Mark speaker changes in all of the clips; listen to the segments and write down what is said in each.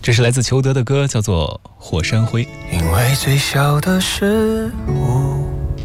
Speaker 1: 这是来自裘德的歌，叫做《火山灰》。
Speaker 2: 因为最小的事物，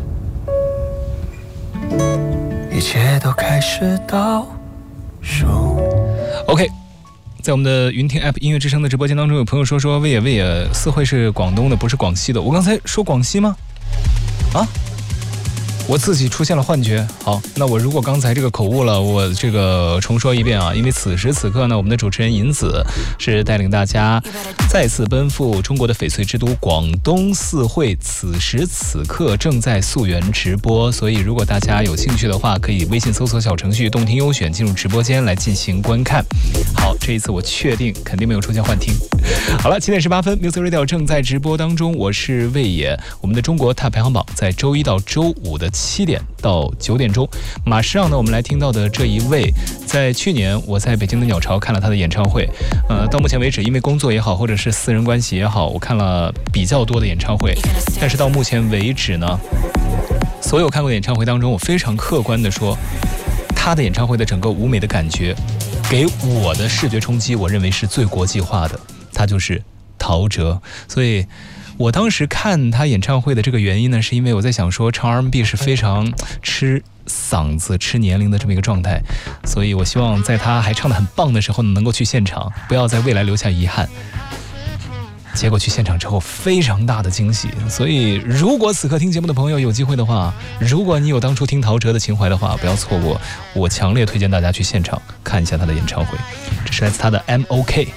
Speaker 2: 一切都开始倒数。
Speaker 1: OK， 在我们的云听 App 音乐之声的直播间当中，有朋友说魏野四会是广东的，不是广西的。我刚才说广西吗？啊？我自己出现了幻觉。好，那我如果刚才这个口误了，我这个重说一遍啊，因为此时此刻呢，我们的主持人银子是带领大家再次奔赴中国的翡翠之都广东四会，此时此刻正在溯源直播，所以如果大家有兴趣的话，可以微信搜索小程序动听优选进入直播间来进行观看。好，这一次我确定肯定没有出现幻听。好了，7点18分 Music Radio 正在直播当中，我是魏野。我们的中国 Top 排行榜在周一到周五的7点到9点钟。马上呢，我们来听到的这一位，在去年我在北京的鸟巢看了他的演唱会。到目前为止，因为工作也好，或者是私人关系也好，我看了比较多的演唱会。但是到目前为止呢，所有看过的演唱会当中，我非常客观的说，他的演唱会的整个舞美的感觉，给我的视觉冲击，我认为是最国际化的。他就是陶喆，所以我当时看他演唱会的这个原因呢，是因为我在想说，唱 R&B 是非常吃嗓子、吃年龄的这么一个状态，所以我希望在他还唱得很棒的时候呢，能够去现场，不要在未来留下遗憾。结果去现场之后，非常大的惊喜。所以，如果此刻听节目的朋友有机会的话，如果你有当初听陶喆的情怀的话，不要错过。我强烈推荐大家去现场看一下他的演唱会。这是来自他的 MOK。